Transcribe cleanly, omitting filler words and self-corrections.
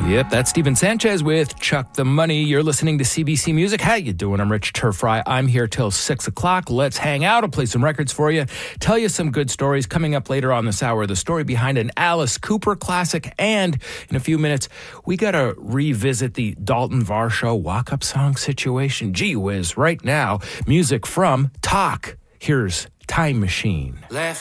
Yep, that's Steven Sanchez with Chuck the Money. You're listening to CBC Music. How you doing? I'm Rich Turfry. I'm here till 6 o'clock. Let's hang out. I'll play some records for you, tell you some good stories. Coming up later on this hour, the story behind an Alice Cooper classic. And in a few minutes, we got to revisit the Dalton Varsho walk-up song situation. Gee whiz, right now, music from Talk. Here's Time Machine.